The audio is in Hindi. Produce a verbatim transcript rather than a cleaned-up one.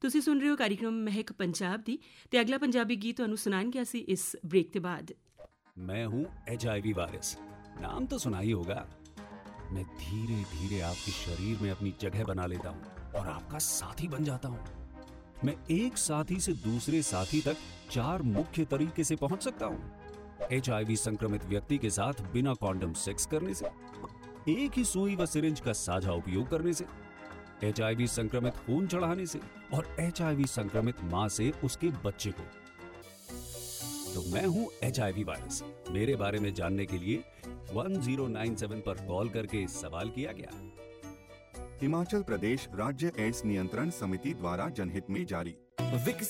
ਤੁਸੀਂ ਸੁਣ ਰਹੇ ਹੋ कार्यक्रम महक पंजाब दी ते अगला पंजाबी गीत ਤੁਹਾਨੂੰ ਸੁਣਾਉਣਗੇ ਅਸੀਂ इस ब्रेक के बाद। मैं हूँ एच आई वी वायरस, नाम तो सुना ही होगा। मैं धीरे धीरे आपके शरीर में अपनी जगह बना लेता हूँ और आपका साथी बन जाता हूँ। मैं एक साथी से दूसरे साथी तक चार मुख्य तरीके से पहुंच सकता हूँ। एच आई वी संक्रमित व्यक्ति के साथ बिना कॉन्डम सेक्स करने से, एक ही सुई व सिरिंज का साझा उपयोग करने से, एच आई वी संक्रमित खून चढ़ाने से और एच आई वी संक्रमित मां से उसके बच्चे को। तो मैं हूं एच आई वी वायरस। मेरे बारे में जानने के लिए वन ज़ीरो नाइन सेवन पर कॉल करके सवाल किया गया। हिमाचल प्रदेश राज्य एड्स नियंत्रण समिति द्वारा जनहित में जारी।